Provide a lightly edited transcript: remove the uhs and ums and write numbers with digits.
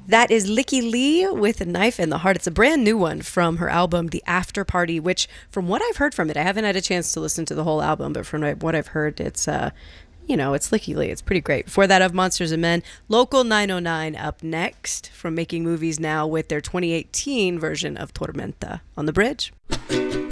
That is Licky Lee with a Knife in the Heart. It's a brand new one from her album, The After Party, which, from what I've heard from it, I haven't had a chance to listen to the whole album, but from what I've heard, it's Licky Lee. It's pretty great. Before that, of Monsters and Men, Local 909 up next from Making Movies Now with their 2018 version of Tormenta on the Bridge.